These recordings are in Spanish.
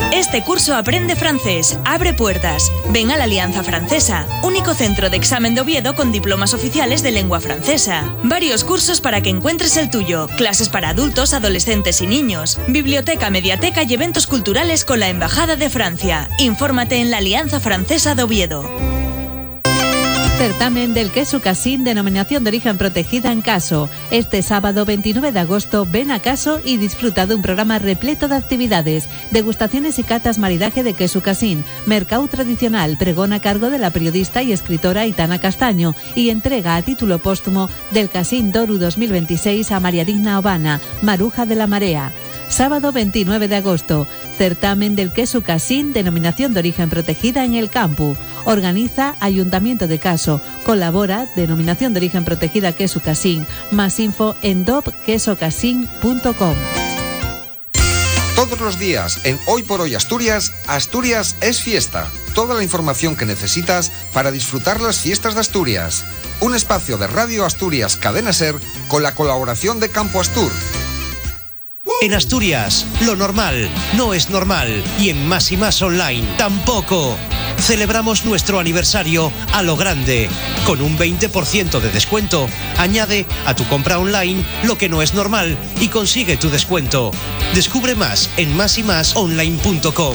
Este curso aprende francés, abre puertas. Ven a la Alianza Francesa, único centro de examen de Oviedo con diplomas oficiales de lengua francesa. Varios cursos para que encuentres el tuyo, clases para adultos, adolescentes y niños, biblioteca, mediateca y eventos culturales con la Embajada de Francia. Infórmate en la Alianza Francesa de Oviedo. Certamen del queso Casín, denominación de origen protegida en Caso. Este sábado 29 de agosto ven a Caso y disfruta de un programa repleto de actividades, degustaciones y catas maridaje de queso Casín, mercado tradicional, pregón a cargo de la periodista y escritora Aitana Castaño y entrega a título póstumo del Casín Doru 2026 a María Digna Obana, Maruja de la Marea. Sábado 29 de agosto, certamen del queso Casín, denominación de origen protegida en el Campu. Organiza Ayuntamiento de Caso. Colabora Denominación de origen protegida queso Casín. Más info en dopquesocasín.com. Todos los días en Hoy por Hoy Asturias, Asturias es fiesta. Toda la información que necesitas para disfrutar las fiestas de Asturias. Un espacio de Radio Asturias Cadena Ser con la colaboración de Campo Astur. En Asturias, lo normal no es normal y en Más y Más Online tampoco. Celebramos nuestro aniversario a lo grande. Con un 20% de descuento. Añade a tu compra online lo que no es normal y consigue tu descuento. Descubre más en másymasonline.com.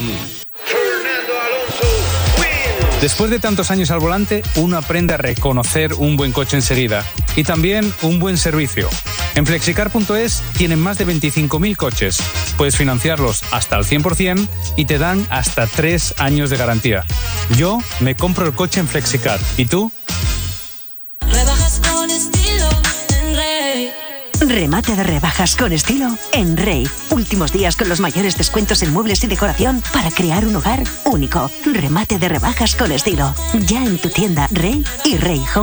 Después de tantos años al volante, uno aprende a reconocer un buen coche enseguida y también un buen servicio. En Flexicar.es tienen más de 25.000 coches. Puedes financiarlos hasta al 100% y te dan hasta 3 años de garantía. Yo me compro el coche en Flexicar. ¿Y tú? Rebajas con estilo en Rey. Remate de rebajas con estilo en Rey. Últimos días con los mayores descuentos en muebles y decoración para crear un hogar único. Remate de rebajas con estilo. Ya en tu tienda Rey y Rey Home.